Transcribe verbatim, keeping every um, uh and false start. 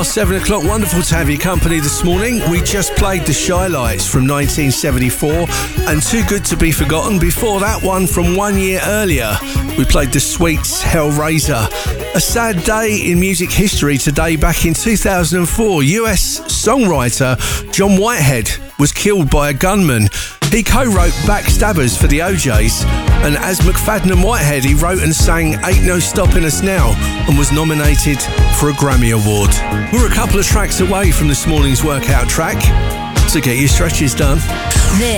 past seven o'clock. Wonderful to have your company this morning. We just played the Shy Lights from nineteen seventy-four and Too Good to Be Forgotten. Before that one, from one year earlier, we played the Sweets, Hellraiser. A sad day in music history today. Back in two thousand four, U S songwriter John Whitehead was killed by a gunman. He co-wrote Backstabbers for the O Js, and as McFadden and Whitehead, he wrote and sang Ain't No Stopping Us Now and was nominated for a Grammy Award. We're a couple of tracks away from this morning's workout track, so get your stretches done.